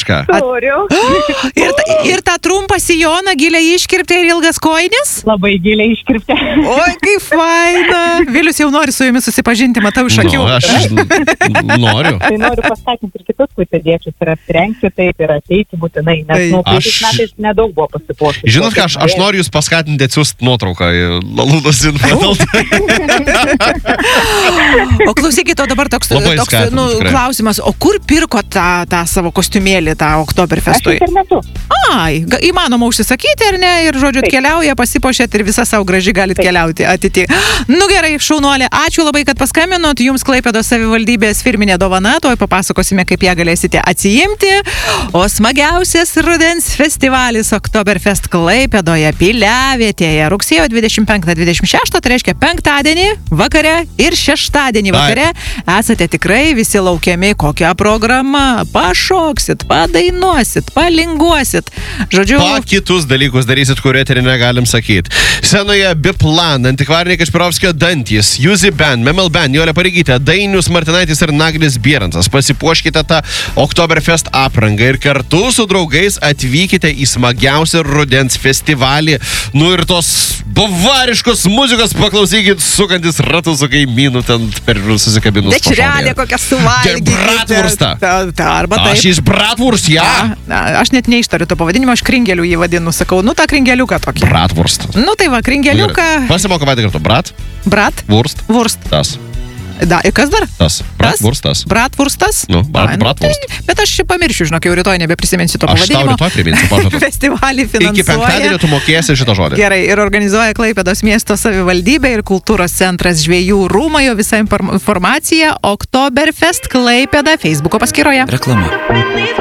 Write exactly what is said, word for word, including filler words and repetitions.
kažką? Turiu. Ir, ta, ir tą trumpą sijoną giliai iškirptę ir ilgas koinis? Labai giliai iškirptę. Oi, kaip faina. Vilius jau nori su jumis susipažinti, matau iš akių. Nu, aš noriu. Tai noriu paskatinti ir kitus klaipėdiečius ir apsirengti taip ir ateiti būtinai, nes nu, praeitais Aš- metais nedaug buvo pasipuošusių. Žinot ką, aš, aš noriu jūs paskatinti atsiųsti nuotrauką į Lalūdos info. O klausykit, o dabar toks, Labai toks skatinu, nu, tikrai. klausimas, o kur pirko tą, tą savo kostiumėlį, tą Aš Oktoberfestui? internetu. Ai, ga- įmanoma užsisakyti, ar ne? Ir, žodžiu, Taip. keliauja, pasipošėt ir visą savo gražiai galit Taip. keliauti atiti. Nu gerai, šaunuolė, ačiū labai, kad paskambinot. Jums Klaipėdos savivaldybės firminė dovana, toj papasakosime, kaip ją galėsite atsiimti. O smagiausias rudens festivalis Oktoberfest Klaipėdoje Piliavietėje rugsėjo dvidešimt penktą dvidešimt šeštą, tai reiškia penktadienį vakare ir šeštadienį vakare. Esate tikrai visi laukiami, kokią programą. Pašoksit, padainuosit, palinguosit. Žodžiu, Pa kitus dalykus darysit, kurie eterį negalim sakyti. Scenoje Biplan, Antikvariniai Kašpirovskio dantys, Juzi Band, Memel Band, Jolė Pareigytė, Dainius Martinaitis ir Naglis Bierancas. Pasipuoškite tą Oktoberfest aprangą ir kartu su draugais atvykite į smagiausią rudens festivalį. Nu ir tos bavariškos muzikos paklausykit, sukantis ratų su kaimynu ten per susikabinus. dečrelė kokią suvalgyti. Bratwurstą. Arba taip. Aš iš Bratwurst, ja. Na, aš net neištariu to pavadinimo, aš kringeliu jį vadinu, sakau, nu tą kringeliuką tokį. Bratwurst. Nu tai va, kringeliuką. Pasimoko patį kartu. Brat, Brat, Wurst, Wurst. tas, Da, ir kas dar? tas. Bratwurst, tas. Bratwurstas? Nu, brat- Ai, Bratwurst. tai- Bet aš čia pamiršiu, žinok, jau rytoj nebeprisiminsiu to Aš tau pavadinimo. rytoj priminsiu, pažadu. Festivalį Iki penktadienio finansuoja. tu mokėsi šitą žodį. Gerai, ir organizuoja Klaipėdos miesto savivaldybė ir kultūros centras Žvejų rūmai, jo visa inform- informacija Oktoberfest Klaipėda Facebooko paskyroje. Reklama.